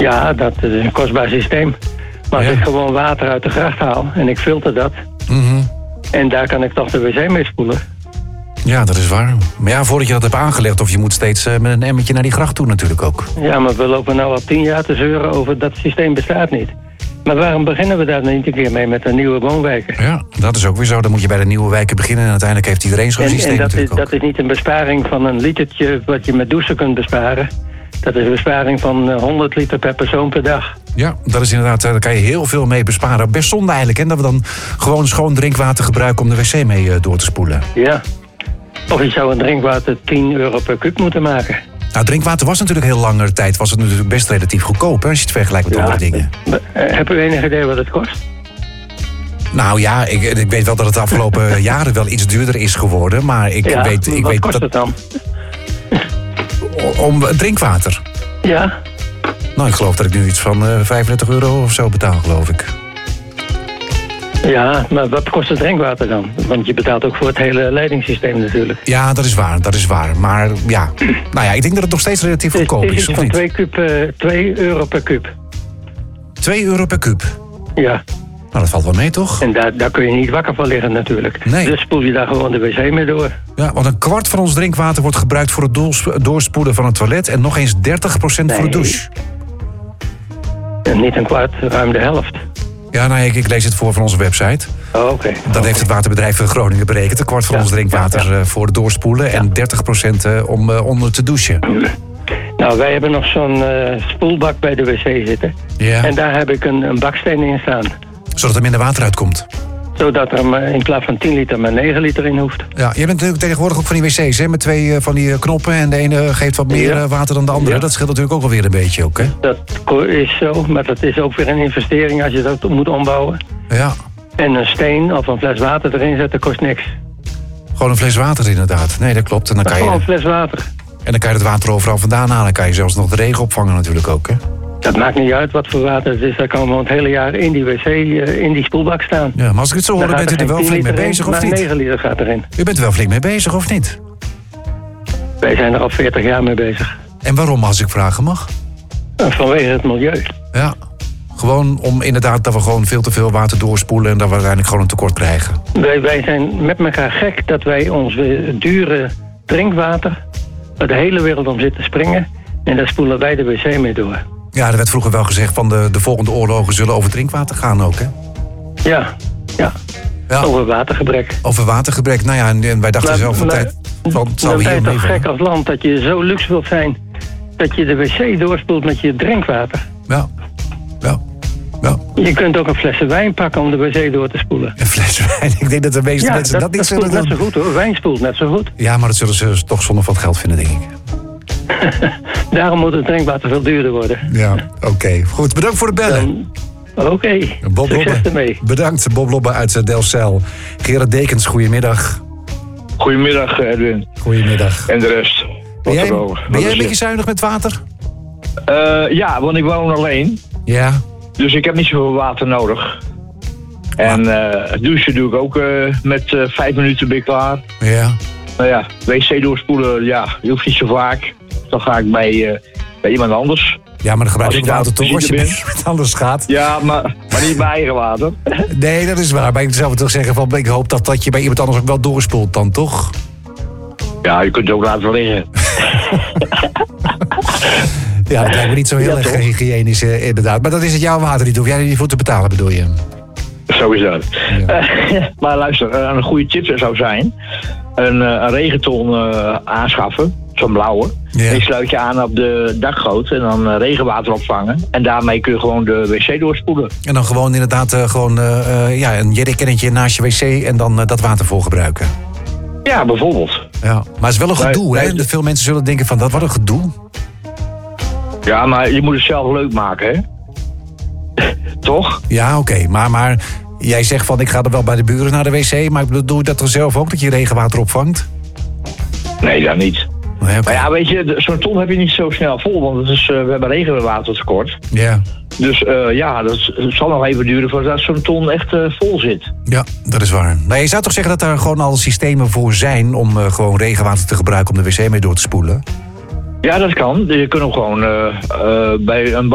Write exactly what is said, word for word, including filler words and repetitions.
Ja, dat is een kostbaar systeem. Maar als Ja. ik gewoon water uit de gracht haal en ik filter dat... Mm-hmm. en daar kan ik toch de wc mee spoelen. Ja, dat is waar. Maar ja, voordat je dat hebt aangelegd... of je moet steeds uh, met een emmertje naar die gracht toe natuurlijk ook. Ja, maar we lopen nou al tien jaar te zeuren over dat systeem bestaat niet. Maar waarom beginnen we daar niet een keer mee met de nieuwe woonwijken? Ja, dat is ook weer zo. Dan moet je bij de nieuwe wijken beginnen... en uiteindelijk heeft iedereen zo'n En, systeem en dat, is, natuurlijk ook. dat is niet een besparing van een litertje wat je met douchen kunt besparen. Dat is een besparing van honderd liter per persoon per dag. Ja, dat is inderdaad, daar kan je heel veel mee besparen. Best zonde eigenlijk, hè, dat we dan gewoon schoon drinkwater gebruiken om de wc mee uh, door te spoelen. Ja. Of je zou een drinkwater tien euro per kuub moeten maken. Nou, drinkwater was natuurlijk heel lange tijd, was het natuurlijk best relatief goedkoop, hè, als je het vergelijkt met Ja. andere dingen. Heb u enig idee wat het kost? Nou ja, ik, ik weet wel dat het de afgelopen jaren wel iets duurder is geworden, maar ik Ja, weet, ik wat weet kost dat het dan? om drinkwater. Ja, Nou, ik geloof dat ik nu iets van uh, vijfendertig euro of zo betaal, geloof ik. ja, maar wat kost het drinkwater dan? Want je betaalt ook voor het hele leidingssysteem natuurlijk. Ja, dat is waar, dat is waar. Maar ja, nou ja, ik denk dat het nog steeds relatief Het is, goedkoop het is is, iets of van niet? twee kuub, uh, twee euro per kuub. twee euro per kuub. Ja, Nou, dat valt wel mee, toch? en daar, daar kun je niet wakker van liggen natuurlijk. Nee. Dus spoel je daar gewoon de wc mee door. Ja, want een kwart van ons drinkwater wordt gebruikt voor het doors- doorspoelen van het toilet... en nog eens dertig procent voor de Nee. douche. En niet een kwart, ruim de helft. Ja, nou, ik, ik lees het voor van onze website. Oh, oké. Dat heeft het waterbedrijf van Groningen berekend. Een kwart van Ja, ons drinkwater ja, ja. eh, voor het doorspoelen... en dertig procent eh, om uh, onder te douchen. Nou, wij hebben nog zo'n uh, spoelbak bij de wc zitten. Ja. En daar heb ik een, een baksteen in staan. Zodat er minder water uitkomt. Zodat er maar in plaats van tien liter maar negen liter in hoeft. Ja, je bent natuurlijk tegenwoordig ook van die wc's, hè? Met twee uh, van die uh, knoppen en de ene geeft wat meer Ja. uh, water dan de andere. Ja. Dat scheelt natuurlijk ook alweer een beetje ook, hè? Dat ko- is zo, maar dat is ook weer een investering als je dat moet ombouwen. Ja, En een steen of een fles water erin zetten kost niks. gewoon een fles water inderdaad. Nee, dat klopt. En dan kan Gewoon een je, fles water. en dan kan je het water overal vandaan halen. Dan kan je zelfs nog de regen opvangen natuurlijk ook, hè? Dat maakt niet uit wat voor water het is. Dat kan gewoon het hele jaar in die wc, uh, in die spoelbak staan. Ja, maar als ik het zo hoor, Dan dan gaat bent u er geen wel tien flink mee liter in, bezig, of maar niet? negen liter gaat erin. U bent er wel flink mee bezig, of niet? Wij zijn er al veertig jaar mee bezig. En waarom, als ik vragen mag? Uh, Vanwege het milieu. Ja, gewoon om inderdaad dat we gewoon veel te veel water doorspoelen... en dat we uiteindelijk gewoon een tekort krijgen. Wij, wij zijn met elkaar gek dat wij ons eh, dure drinkwater... waar de hele wereld om zit te springen... en daar spoelen wij de wc mee door. Ja, er werd vroeger wel gezegd van de, de volgende oorlogen zullen over drinkwater gaan ook, hè? Ja, ja. Ja. Over watergebrek. Over watergebrek. Nou ja, en, en wij dachten Maar- zelf van maar- tijd... Van, het zou Dan ben hier je toch meevallen. gek als land dat je zo luxe wilt zijn... dat je de wc doorspoelt met je drinkwater. Ja, ja, ja. Je kunt ook een flesje wijn pakken om de wc door te spoelen. Een fles wijn. Ik denk dat de meeste Ja, mensen dat, dat, dat niet spoelt zullen net doen. zo goed hoor. Wijn spoelt net zo goed. Ja, maar dat zullen ze toch zonder wat geld vinden, denk ik. Daarom moet het drinkwater veel duurder worden. Ja, oké. Okay. Goed, bedankt voor het bellen. Oké, okay. Bob Succes Lobbe. ermee. Bedankt, Bob Lobbe uit Delfzijl. Gerard Dekens, goedemiddag. Goedemiddag, Edwin. Goedemiddag. En de rest. Ben jij, Wat er- ben wat jij is een beetje het? zuinig met water? Eh, ja, want ik woon alleen. Ja. Dus ik heb niet zoveel water nodig. En eh douchen doe ik ook eh, met eh, vijf minuten ben ik klaar. Ja. Nou ja, wc doorspoelen, ja, je hoeft niet zo vaak. Dan ga ik bij, eh, bij iemand anders. Ja, maar dan gebruik je Als ook ik water nou toch als je ben. met iemand anders gaat. Ja, maar, maar niet bij eigen water. Nee, dat is waar. Maar ik zou toch zeggen van, ik hoop dat, dat je bij iemand anders ook wel doorspoelt dan, toch? Ja, je kunt het ook laten liggen. Ja, dat lijkt me niet zo heel Ja, erg toch? hygiënisch, eh, inderdaad. Maar dat is het jouw water niet. Hoef jij er niet voor te betalen, bedoel je? Zo is dat. Ja. Eh, maar luister, eh, een goede tip zou zijn... een, eh, een regenton eh, aanschaffen, zo'n blauwe. Ja. Die sluit je aan op de dakgoot en dan eh, regenwater opvangen. En daarmee kun je gewoon de wc doorspoelen. En dan gewoon inderdaad uh, gewoon, uh, uh, ja, een jerrycannetje naast je wc en dan uh, dat water voor gebruiken. Ja, bijvoorbeeld. Ja. Maar het is wel een Nee, gedoe, hè? nee. Veel mensen zullen denken van, dat wat een gedoe. Ja, maar je moet het zelf leuk maken, hè? Toch? Ja, oké. Okay. Maar, maar jij zegt van, ik ga er wel bij de buren naar de wc, maar doe je dat er zelf ook, dat je regenwater opvangt? Nee, dat niet. Nee, okay. Maar ja, weet je, de- zo'n ton heb je niet zo snel vol, want het is, uh, we hebben regenwatertekort. Ja. Dus uh, ja, dat is- het zal nog even duren voordat zo'n ton echt uh, vol zit. Ja, dat is waar. Maar je zou toch zeggen dat er gewoon al systemen voor zijn om uh, gewoon regenwater te gebruiken om de wc mee door te spoelen? Ja, dat kan. Je kunt hem gewoon uh, uh, bij een